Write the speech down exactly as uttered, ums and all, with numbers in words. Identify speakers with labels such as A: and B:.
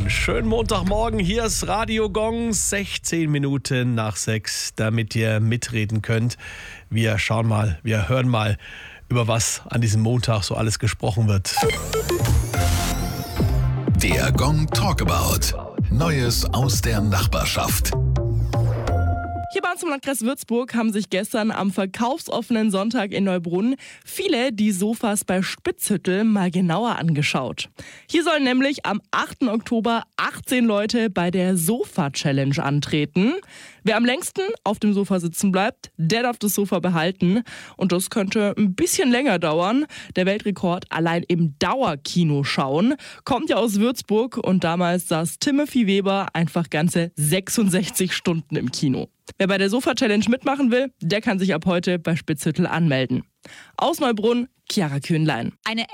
A: Einen schönen Montagmorgen, hier ist Radio Gong, sechzehn Minuten nach sechs, damit ihr mitreden könnt. Wir schauen mal, wir hören mal, über was an diesem Montag so alles gesprochen wird.
B: Der Gong Talkabout. Neues aus der Nachbarschaft.
C: Hier bei uns im Landkreis Würzburg haben sich gestern am verkaufsoffenen Sonntag in Neubrunn viele die Sofas bei Spitzhüttel mal genauer angeschaut. Hier sollen nämlich am achten Oktober achtzehn Leute bei der Sofa-Challenge antreten. Wer am längsten auf dem Sofa sitzen bleibt, der darf das Sofa behalten. Und das könnte ein bisschen länger dauern. Der Weltrekord allein im Dauerkino schauen kommt ja aus Würzburg und damals saß Timothy Weber einfach ganze sechsundsechzig Stunden im Kino. Wer bei der Sofa-Challenge mitmachen will, der kann sich ab heute bei Spitzhüttel anmelden. Aus Neubrunn, Chiara Kühnlein.
D: Eine